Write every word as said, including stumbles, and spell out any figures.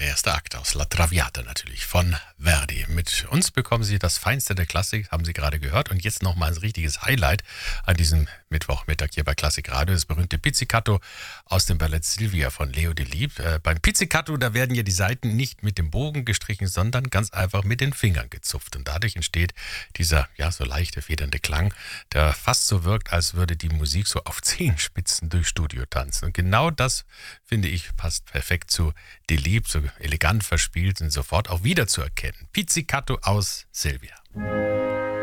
der erste Akt aus La Traviata natürlich von Verdi. Mit uns bekommen Sie das Feinste der Klassik, haben Sie gerade gehört. Und jetzt nochmal ein richtiges Highlight an diesem Mittwochmittag hier bei Klassik Radio. Das berühmte Pizzicato aus dem Ballett Silvia von Leo Delibes. Äh, beim Pizzicato, da werden ja die Saiten nicht mit dem Bogen gestrichen, sondern ganz einfach mit den Fingern gezupft. Und dadurch entsteht dieser, ja, so leichte, federnde Klang, der fast so wirkt, als würde die Musik so auf Zehenspitzen durchs Studio tanzen. Und genau das, finde ich, passt perfekt zu Delibes, so elegant verspielt und sofort auch wiederzuerkennen. Pizzicato aus Silvia.